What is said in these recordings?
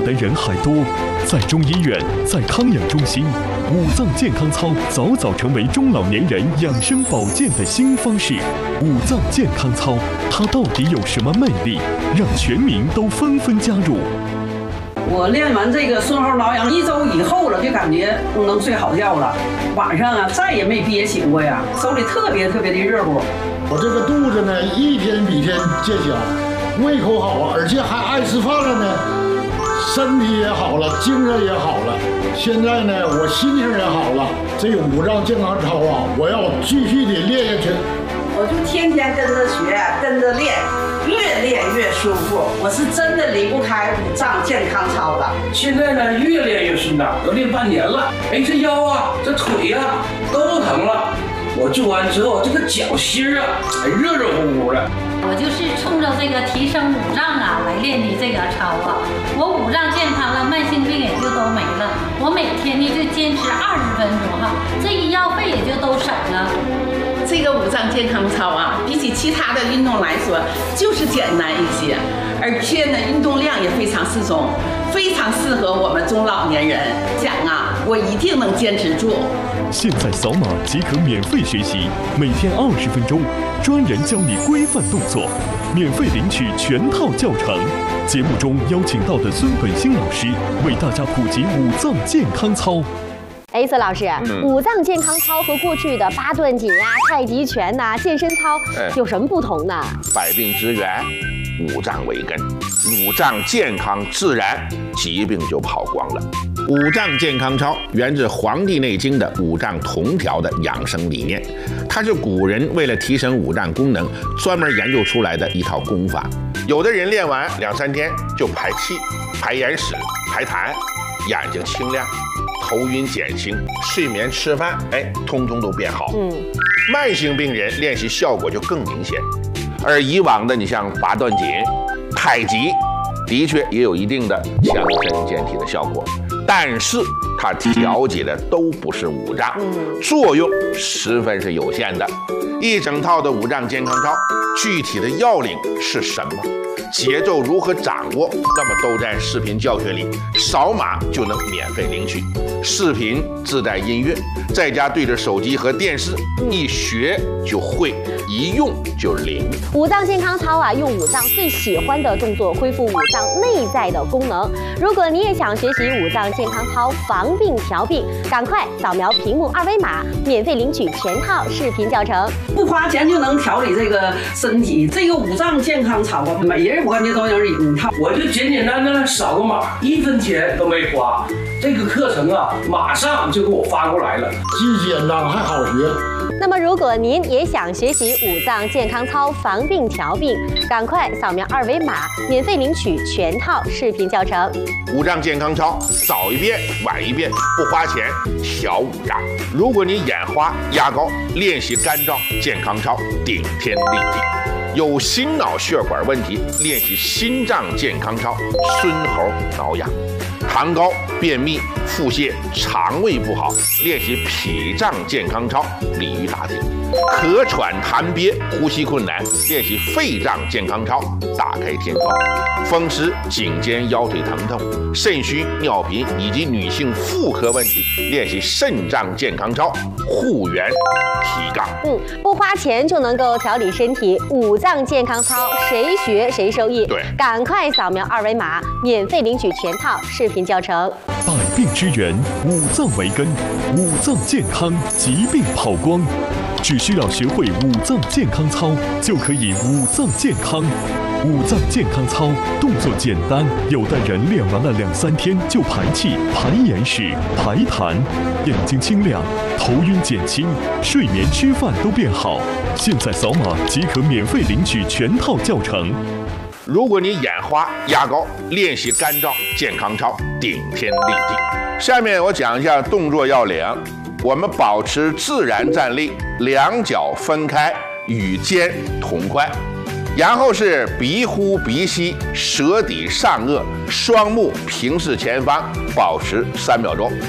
的人还多。在中医院，在康养中心，五脏健康操早早成为中老年人养生保健的新方式。五脏健康操，它到底有什么魅力，让全民都纷纷加入？ 我练完这个顺后挠痒1周以后了，就感觉能睡好觉了，晚上啊再也没憋醒过呀，手里特别的热乎。 我这个肚子呢，一天比一天见小，胃口好，而且还爱吃饭了呢，身体也好了，精神也好了。现在呢，我心情也好了。这五脏健康操啊，我要继续的练下去。 我就天天跟着学，跟着练，越练越舒服。我是真的离不开五脏健康操的。 现在呢，越练越顺当，都练半年了。哎，这腰啊，这腿啊都不疼了。我做完之后，这个脚心啊，热热乎乎的。 我就是冲着这个提升五脏啊来练的这个操啊。我五脏健康了，慢性病也就都没了。我每天呢就坚持20分钟哈，这医药费也就都省了。 这个五脏健康操啊，比起其他的运动来说，就是简单一些，而且呢，运动量也非常适中，非常适合我们中老年人。讲啊，我一定能坚持住。 现在扫码即可免费学习，每天20分钟，专人教你规范动作，免费领取全套教程。节目中邀请到的孙本兴老师为大家普及五脏健康操。 孙老师，五脏健康操和过去的8段锦啊、太极拳呐、健身操有什么不同呢？ 百病之源，五脏为根，五脏健康自然疾病就跑光了。五脏健康操源自《黄帝内经》的五脏同调的养生理念，它是古人为了提升五脏功能专门研究出来的一套功法。有的人练完2、3天就排气、排眼屎、排痰，眼睛清亮，头晕减轻，睡眠吃饭，通通都变好。慢性病人练习效果就更明显。而以往的你像8段锦、太极，的确也有一定的强身健体的效果，但是它调节的都不是五脏，作用十分是有限的。一整套的五脏健康操，具体的要领是什么？节奏如何掌握？那么都在视频教学里，扫码就能免费领取。视频自带音乐，在家对着手机和电视，一学就会，一用就灵。 五脏健康操啊，用五脏最喜欢的动作恢复五脏内在的功能。如果你也想学习五脏健康操防病调病，赶快扫描屏幕2维码，免费领取全套视频教程。 不花钱就能调理这个身体，这个五脏健康操啊，每人我感觉都能领一套。 我就简简单单扫个码，1分钱都没花。这个课程啊，马上就给我发过来了， 既简单还好学。 那么，如果您也想学习五脏健康操防病调病，赶快扫描2维码，免费领取全套视频教程。 五脏健康操，早一遍晚一遍，不花钱调五脏。如果你眼花、压高，练习肝脏健康操，顶天立地。有心脑血管问题，练习心脏健康操，孙猴挠痒。痰高、便秘、腹泻、肠胃不好，练习脾脏健康操，鲤鱼打挺；咳喘痰憋、呼吸困难，练习肺脏健康操，打开天窗；风湿、颈肩腰腿疼痛、肾虚、尿频以及女性妇科问题，练习肾脏健康操，护元提杠。 不花钱就能够调理身体，五脏健康操谁学谁受益。 对， 赶快扫描2维码，免费领取全套视频教程。 百病之源，五脏为根，五脏健康，疾病跑光。只需要学会五脏健康操，就可以五脏健康。五脏健康操动作简单，有的人练完了2、3天就排气、排眼屎、排痰，眼睛清亮，头晕减轻，睡眠吃饭都变好。现在扫码即可免费领取全套教程。 如果你眼花、压高，练习肝脏健康操，顶天立地。下面我讲一下动作要领。我们保持自然站立，两脚分开，与肩同宽。然后是鼻呼鼻吸，舌抵上颚，双目平视前方，保持3秒钟。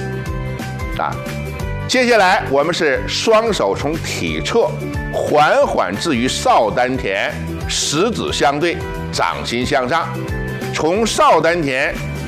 接下来我们是双手从体侧缓缓置于少丹田，食指相对，掌心向上，从少丹田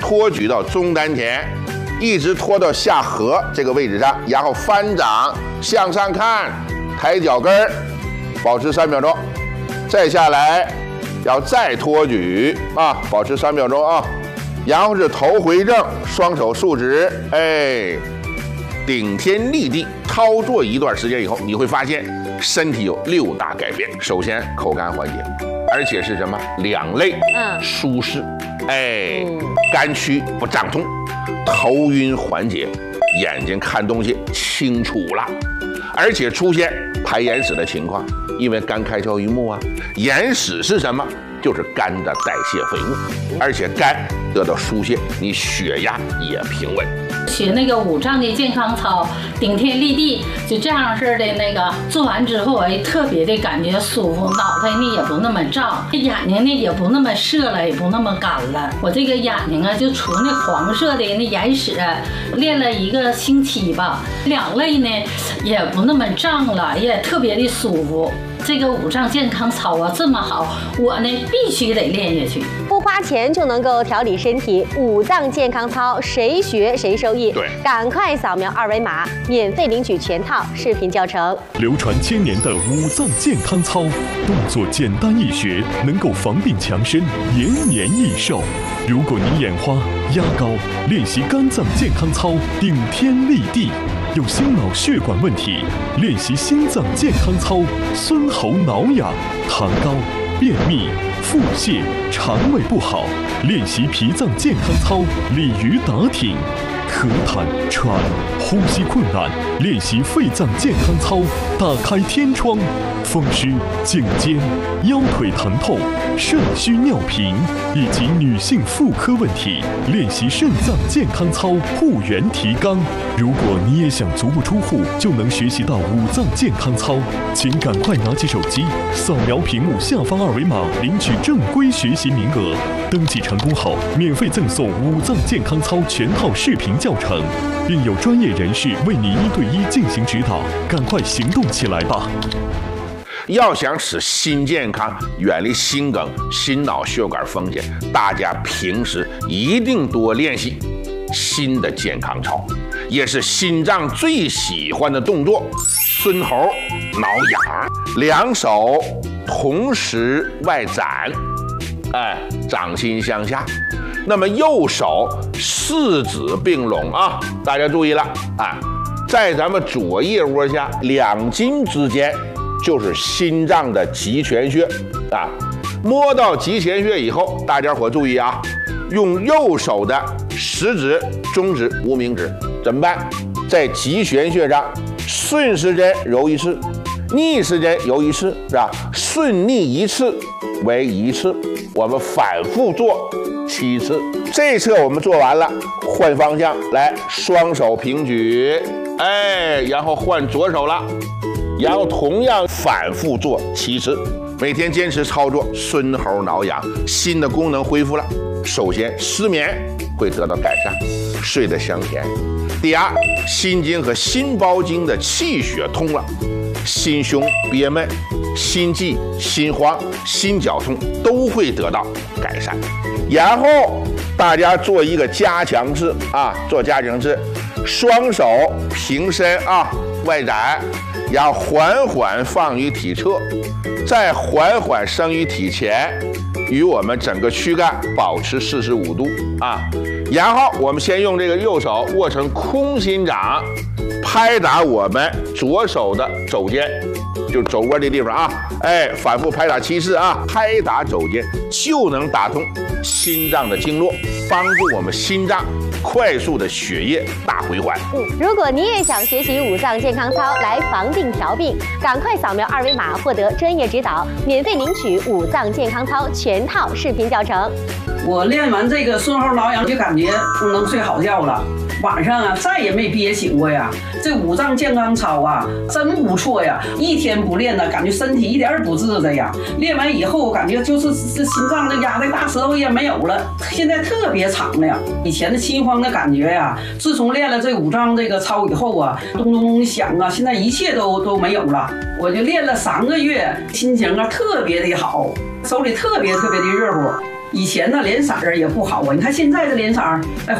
托举到中丹田，一直拖到下颌这个位置上，然后翻掌向上看，抬脚跟儿，保持3秒钟，再下来，要再托举啊，保持3秒钟啊，然后是头回正，双手竖直，哎，顶天立地。操作一段时间以后，你会发现身体有6大改变。首先口干缓解，而且是什么？两肋舒适，哎，肝区不胀痛，头晕缓解，眼睛看东西清楚了，而且出现排眼屎的情况，因为肝开窍于目啊。眼屎是什么？就是肝的代谢废物，而且肝得到疏泄，你血压也平稳。 学那个5脏的健康操，顶天立地，就这样式的那个做完之后，哎，特别的感觉舒服，脑袋呢也不那么胀，眼睛呢也不那么涩了，也不那么干了。我这个眼睛啊，就除那黄色的那眼屎，练了1个星期吧，两肋呢也不那么胀了，也特别的舒服。这个5脏健康操啊这么好，我呢必须得练下去。 不花钱就能够调理身体，5脏健康操谁学谁受益。 对， 赶快扫描2维码，免费领取全套视频教程。 流传千年的5脏健康操，动作简单易学，能够防病强身，延年益寿。如果你眼花、压高，练习肝脏健康操，顶天立地。有心脑血管问题，练习心脏健康操，孙喉挠痒、痰高、便秘、腹泻、肠胃不好，练习脾脏健康操，鲤鱼打挺。咳痰、喘、呼吸困难，练习肺脏健康操，打开天窗。风湿、颈肩、腰腿疼痛、肾虚尿频以及女性妇科问题，练习肾脏健康操，护元提肛。如果你也想足不出户就能学习到5脏健康操，请赶快拿起手机，扫描屏幕下方2维码，领取正规学习名额。登记成功后，免费赠送5脏健康操全套视频教程，并有专业人士为你1对1进行指导。赶快行动起来吧！ 要想使心健康，远离心梗、心脑血管风险，大家平时一定多练习心的健康操，也是心脏最喜欢的动作。孙喉挠痒，两手同时外展，哎，掌心向下。那么右手4指并拢啊，大家注意了啊，在咱们左腋窝下2筋之间就是心脏的极泉穴啊。摸到极泉穴以后，大家伙注意啊，用右手的食指、中指、无名指怎么办？在极泉穴上顺时针揉1次，逆时针揉1次，是吧？顺逆1次为1次，我们反复做7次。这一侧我们做完了，换方向来，双手平举，哎，然后换左手了，然后同样反复做7次。每天坚持操作，孙喉挠痒，心的功能恢复了。首先，失眠会得到改善，睡得香甜。第二，心经和心包经的气血通了，心胸憋闷、心悸、心慌、心绞痛都会得到改善。然后大家做一个加强式啊，做加强式，双手平伸啊，外展，然后缓缓放于体侧，再缓缓升于体前，与我们整个躯干保持45度啊。然后我们先用这个右手握成空心掌，拍打我们左手的肘尖，就肘窝这地方啊，哎，反复拍打7次啊，拍打肘尖就能打通心脏的经络，帮助我们心脏快速的血液大回环。 如果你也想学习5脏健康操来防病调病，赶快扫描2维码获得专业指导，免费领取5脏健康操全套视频教程。 我练完这个孙喉挠痒，就感觉能睡好觉了。晚上啊，再也没憋醒过呀。这5脏健康操啊，真不错呀！一天不练呢，感觉身体一点儿不自在呀。练完以后，感觉就是这心脏这压的大舌头也没有了，现在特别长了呀。以前的心慌的感觉呀，自从练了这5脏这个操以后啊，咚咚咚响啊，现在一切都没有了。我就练了3个月，心情啊特别的好，手里特别的热乎。 以前呢脸色儿也不好啊，你看现在这脸色儿，哎，